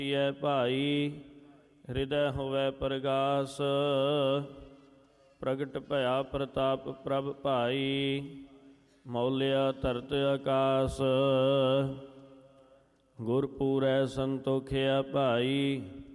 ਹੈ ਭਾਈ ਹਿਰਦੈ ਹੋਵੈ ਪ੍ਰਗਾਸ। ਪ੍ਰਗਟ ਭਇਆ ਪ੍ਰਤਾਪ ਪ੍ਰਭ ਭਾਈ ਮੌਲਿਆ ਧਰਤ ਆਕਾਸ। ਗੁਰ ਪੂਰੈ ਸੰਤੋਖਿਆ ਭਾਈ